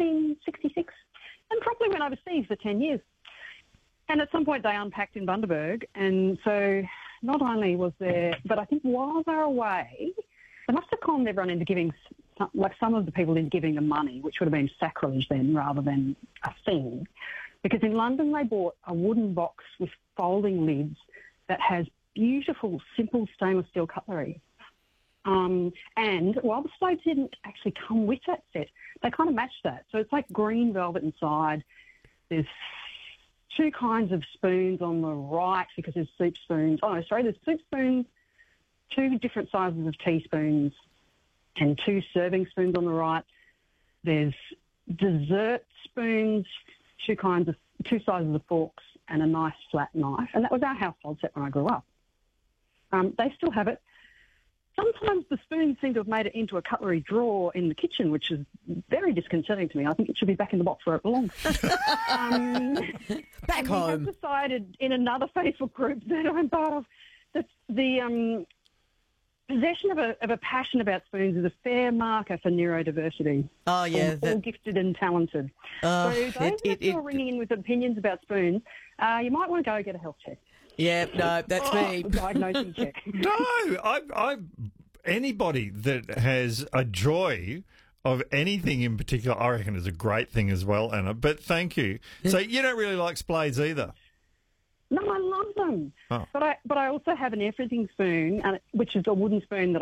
1966, and properly went overseas for 10 years. And at some point they unpacked in Bundaberg, and so not only was there, but I think while they were away, they must have conned everyone into giving, like some of the people into giving them money, which would have been sacrilege then rather than a thing. Because in London they bought a wooden box with folding lids that has beautiful, simple stainless steel cutlery. And while the Spades didn't actually come with that set, they kind of matched that. So it's like green velvet inside. There's two kinds of spoons on the right because there's soup spoons. Oh, no, sorry, there's soup spoons, two different sizes of teaspoons, and two serving spoons on the right. There's dessert spoons, two sizes of forks, and a nice flat knife. And that was our household set when I grew up. They still have it. Sometimes the spoons seem to have made it into a cutlery drawer in the kitchen, which is very disconcerting to me. I think it should be back in the box where it belongs. Back home. We have decided in another Facebook group that I'm part of that the possession of a passion about spoons is a fair marker for neurodiversity. Oh, yeah. All gifted and talented. So those who are ringing in with opinions about spoons, you might want to go get a health check. Yeah, no, that's me. Diagnosing check. No, anybody that has a joy of anything in particular, I reckon is a great thing as well, Anna. But thank you. So you don't really like Splades either? No, I love them. Oh. But I also have an everything spoon, which is a wooden spoon that